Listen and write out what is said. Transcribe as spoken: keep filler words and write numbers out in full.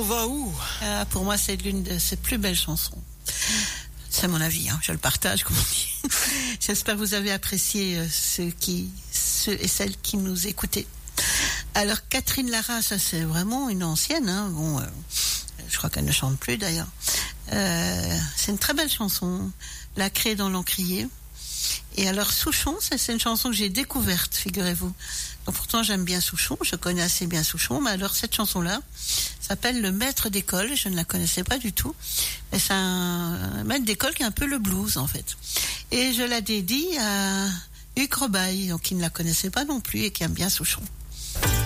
on va où? Ah, pour moi, c'est l'une de ses plus belles chansons. C'est mon avis, hein, je le partage, comme on dit. J'espère que vous avez apprécié euh, ceux, qui, ceux et celles qui nous écoutaient. Alors, Catherine Lara, ça c'est vraiment une ancienne. Hein. Bon, euh, je crois qu'elle ne chante plus d'ailleurs. Euh, c'est une très belle chanson, La Craie dans l'encrier. Et alors, Souchon, ça, c'est une chanson que j'ai découverte, figurez-vous. Donc, pourtant, j'aime bien Souchon, je connais assez bien Souchon, mais alors cette chanson-là s'appelle Le Maître d'école, je ne la connaissais pas du tout. Mais c'est un, un maître d'école qui est un peu le blues, en fait. Et je la dédie à Hugues Robaille, donc qui ne la connaissait pas non plus et qui aime bien Souchon.